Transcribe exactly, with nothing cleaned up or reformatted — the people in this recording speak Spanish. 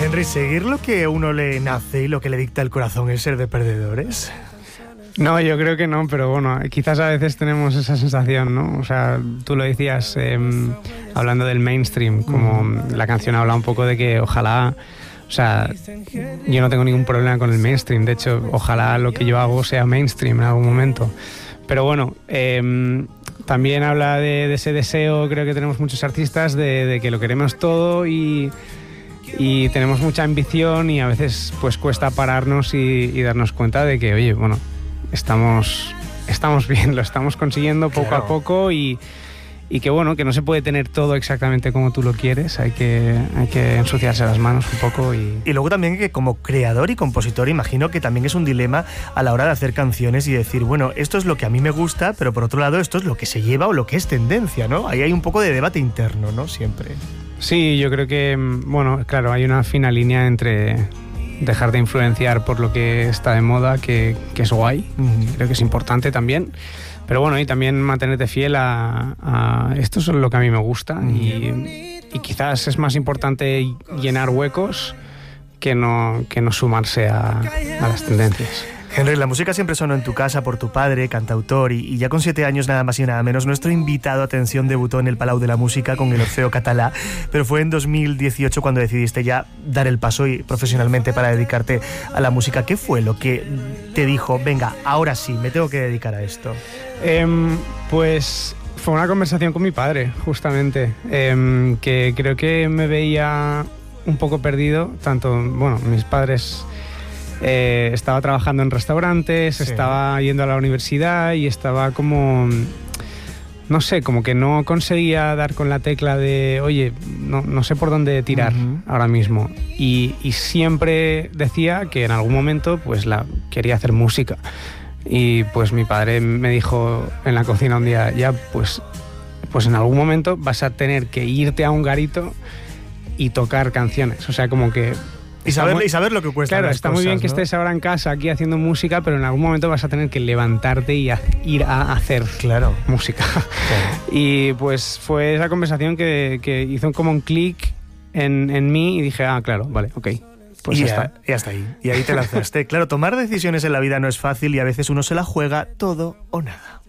Henry, ¿seguir lo que a uno le nace y lo que le dicta el corazón es ser de perdedores? No, yo creo que no, pero bueno, quizás a veces tenemos esa sensación, ¿no? O sea, tú lo decías eh, hablando del mainstream, como mm. la canción habla un poco de que ojalá, o sea, yo no tengo ningún problema con el mainstream, de hecho, ojalá lo que yo hago sea mainstream en algún momento. Pero bueno, eh, también habla de, de ese deseo, creo que tenemos muchos artistas, de, de que lo queremos todo y... y tenemos mucha ambición y a veces pues cuesta pararnos y, y darnos cuenta de que, oye, bueno, estamos, estamos bien, lo estamos consiguiendo poco claro. a poco y, y que bueno, que no se puede tener todo exactamente como tú lo quieres, hay que, hay que ensuciarse las manos un poco. Y... y luego también que como creador y compositor imagino que también es un dilema a la hora de hacer canciones y decir, bueno, esto es lo que a mí me gusta, pero por otro lado esto es lo que se lleva o lo que es tendencia, ¿no? Ahí hay un poco de debate interno, ¿no? Siempre. Sí, yo creo que, bueno, claro, hay una fina línea entre dejar de influenciar por lo que está de moda, que, que es guay, uh-huh. creo que es importante también, pero bueno, y también mantenerte fiel a, a esto es lo que a mí me gusta uh-huh. y, y quizás es más importante llenar huecos que no, que no sumarse a, a las tendencias. Henry, la música siempre sonó en tu casa por tu padre, cantautor, y, y ya con siete años nada más y nada menos, nuestro invitado, atención, debutó en el Palau de la Música con el Orfeo Català, pero fue en dos mil dieciocho cuando decidiste ya dar el paso y profesionalmente para dedicarte a la música. ¿Qué fue lo que te dijo, venga, ahora sí, me tengo que dedicar a esto? Eh, pues fue una conversación con mi padre, justamente, eh, que creo que me veía un poco perdido, tanto, bueno, mis padres... Eh, estaba trabajando en restaurantes, sí. estaba yendo a la universidad y estaba como, no sé, como que no conseguía dar con la tecla de, oye, no, no sé por dónde tirar uh-huh. ahora mismo. Y, y siempre decía que en algún momento pues la, quería hacer música. Y pues mi padre me dijo en la cocina un día, ya pues, pues en algún momento vas a tener que irte a un garito y tocar canciones. O sea, como que... Y saber, muy, y saber lo que cuesta. Claro, está cosas, muy bien que ¿no? estés ahora en casa aquí haciendo música, pero en algún momento vas a tener que levantarte y a, ir a hacer claro. música. Claro. Y pues fue esa conversación que, que hizo como un clic en, en mí y dije, ah, claro, vale, ok. Pues y ya, ya está. Y hasta ahí. Y ahí te lanzaste. Claro, tomar decisiones en la vida no es fácil y a veces uno se la juega todo o nada.